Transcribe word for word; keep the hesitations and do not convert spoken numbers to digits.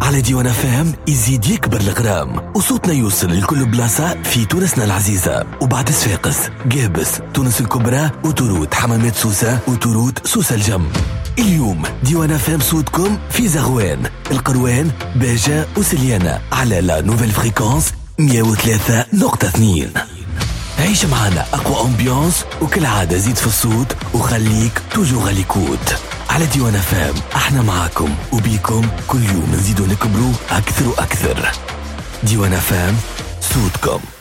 على ديوان فام يزيد يكبر الغرام وصوتنا يوصل لكل بلاصة في تونسنا العزيزة. وبعد صفاقس، قابس، تونس الكبرى، وتورود، حمامات سوسة، وتورود سوسة الجم. اليوم ديوان فام صوتكم في زغوان، القروان، باجة وسليانة على لا نوفيل فريكونس مية وثلاثة نقطة اثنين. عيش معنا أقوى أمبيانس، وكل عادة زيد في الصوت وخليك توجو غاليكوت. على ديوان فام احنا معاكم وبيكم كل يوم نزيدو نكبرو أكثر وأكثر. ديوان فام صوتكم.